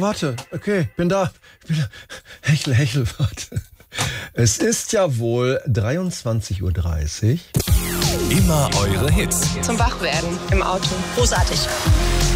warte. Okay, bin da. Hechel, warte. Es ist ja wohl 23:30 Uhr. Immer eure Hits. Zum Wachwerden im Auto. Großartig.